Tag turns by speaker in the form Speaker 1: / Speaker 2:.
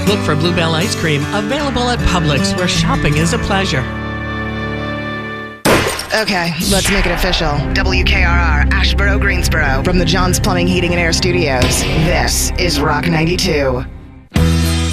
Speaker 1: Look for Bluebell Ice Cream, available at Publix, where shopping is a pleasure.
Speaker 2: Okay, let's make it official. WKRR, Asheboro, Greensboro. From the John's Plumbing, Heating, and Air Studios, this is Rock 92.